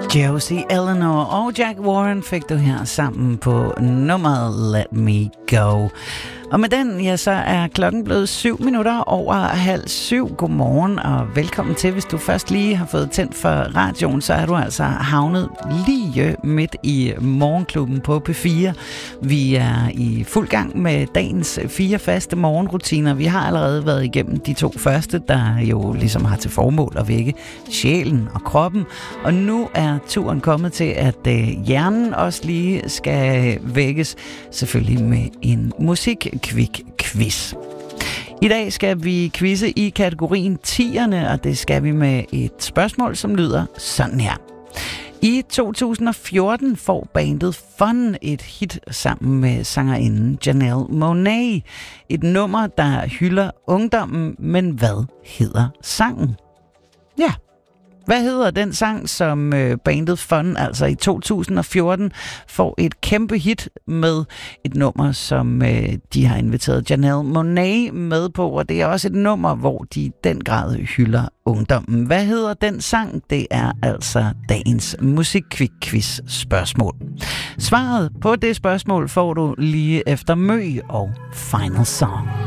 Josie Eleanor og Jack Warren fik du her sammen på nummeret Let Me Go. Og med den, ja, så er klokken blevet 7 minutter over 6:30. Godmorgen og velkommen til. Hvis du først lige har fået tændt for radioen, så er du altså havnet lige midt i morgenklubben på P4. Vi er i fuld gang med dagens 4 faste morgenrutiner. Vi har allerede været igennem de 2 første, der jo ligesom har til formål at vække sjælen og kroppen. Og nu er turen kommet til, at hjernen også lige skal vækkes, selvfølgelig med en musik-quiz. I dag skal vi quizze i kategorien 10'erne, og det skal vi med et spørgsmål, som lyder sådan her. I 2014 får bandet Fun et hit sammen med sangerinden Janelle Monáe. Et nummer, der hylder ungdommen, men hvad hedder sangen? Ja. Hvad hedder den sang, som bandet Fun, altså i 2014, får et kæmpe hit med et nummer, som de har inviteret Janelle Monáe med på, og det er også et nummer, hvor de i den grad hylder ungdommen. Hvad hedder den sang? Det er altså dagens musik-quiz spørgsmål. Svaret på det spørgsmål får du lige efter Mø og Final Song.